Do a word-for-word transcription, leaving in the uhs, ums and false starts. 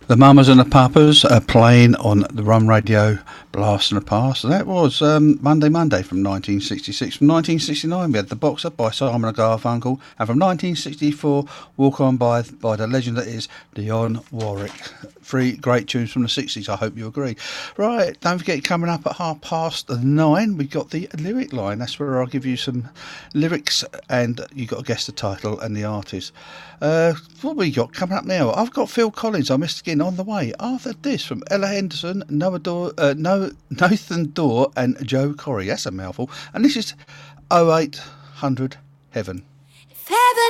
The Mamas and the Papas are playing on the Rum Radio Blast from the Past. And that was um, Monday Monday from nineteen sixty-six. From nineteen sixty-nine, we had The Boxer by Simon and Garfunkel. And from nineteen sixty-four, Walk On by, by the legend that is Dionne Warwick. Three great tunes from the sixties, I hope you agree. Right, don't forget, coming up at half past nine, we've got the lyric line. That's where I'll give you some lyrics and you've got to guess the title and the artist. Uh, what we got coming up now? I've got Phil Collins, I missed again, on the way. After this, from Ella Henderson, Noah Dor- uh, no, Nathan Dorr and Joe Corey. That's a mouthful. And this is oh eight hundred Heaven. Heaven